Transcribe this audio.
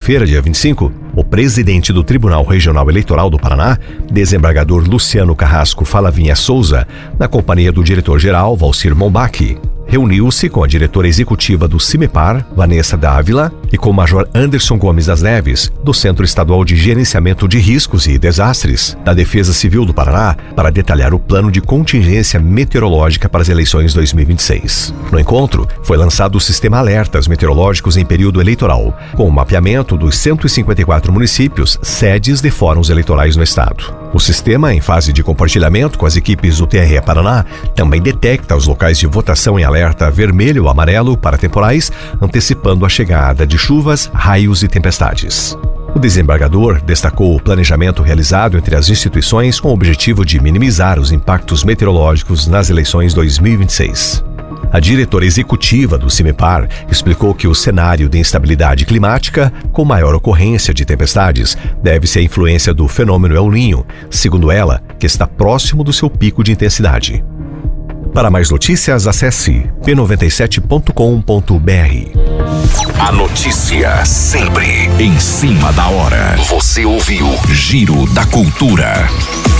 terça-feira, dia 25, o presidente do Tribunal Regional Eleitoral do Paraná, desembargador Luciano Carrasco Falavinha Souza, na companhia do diretor-geral Valcir Mombach, reuniu-se com a diretora executiva do CIMEPAR, Vanessa Dávila, e com o Major Anderson Gomes das Neves, do Centro Estadual de Gerenciamento de Riscos e Desastres, da Defesa Civil do Paraná, para detalhar o plano de contingência meteorológica para as eleições 2026. No encontro, foi lançado o Sistema Alertas Meteorológicos em período eleitoral, com o mapeamento dos 154 municípios, sedes de fóruns eleitorais no estado. O sistema, em fase de compartilhamento com as equipes do TRE Paraná, também detecta os locais de votação em alerta vermelho ou amarelo para temporais, antecipando a chegada de chuvas, raios e tempestades. O desembargador destacou o planejamento realizado entre as instituições com o objetivo de minimizar os impactos meteorológicos nas eleições 2026. A diretora executiva do CIMEPAR explicou que o cenário de instabilidade climática, com maior ocorrência de tempestades, deve-se à influência do fenômeno El Niño, segundo ela, que está próximo do seu pico de intensidade. Para mais notícias, acesse p97.com.br. A notícia sempre em cima da hora. Você ouviu Giro da Cultura.